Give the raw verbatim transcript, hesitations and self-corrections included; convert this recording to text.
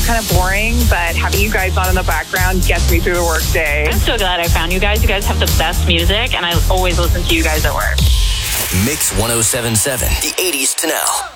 kind of boring, but having you guys on in the background gets me through the workday. I'm so glad I found you guys. You guys have the best music, and I always listen to you guys at work. Mix one oh seven point seven, the eighties to now.